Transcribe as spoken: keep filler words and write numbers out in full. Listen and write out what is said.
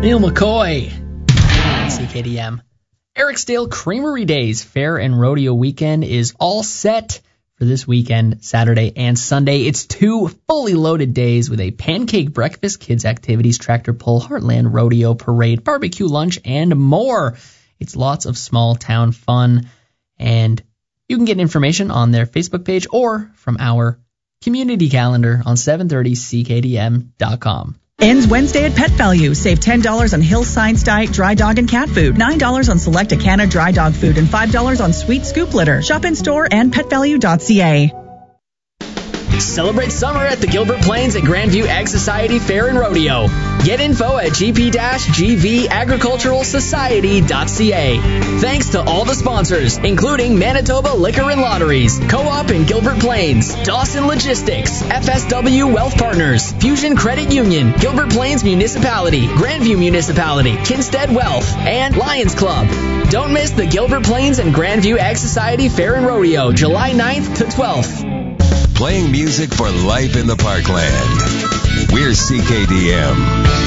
Neil McCoy, C K D M. Ericsdale Creamery Days Fair and Rodeo Weekend is all set for this weekend, Saturday and Sunday. It's two fully loaded days with a pancake breakfast, kids activities, tractor pull, Heartland Rodeo Parade, barbecue lunch, and more. It's lots of small town fun, and you can get information on their Facebook page or from our community calendar on seven thirty C K D M dot com. Ends Wednesday at Pet Value. Save ten dollars on Hill Science Diet dry dog and cat food, nine dollars on select Acana dry dog food, and five dollars on Sweet Scoop litter. Shop in store and pet value dot c a. Celebrate summer at the Gilbert Plains and Grandview Ag Society Fair and Rodeo. Get info at g p dash g v agricultural society dot c a. Thanks to all the sponsors, including Manitoba Liquor and Lotteries, Co-op in Gilbert Plains, Dawson Logistics, F S W Wealth Partners, Fusion Credit Union, Gilbert Plains Municipality, Grandview Municipality, Kinstead Wealth, and Lions Club. Don't miss the Gilbert Plains and Grandview Ag Society Fair and Rodeo, July ninth to twelfth. Playing music for life in the Parkland. We're C K D M.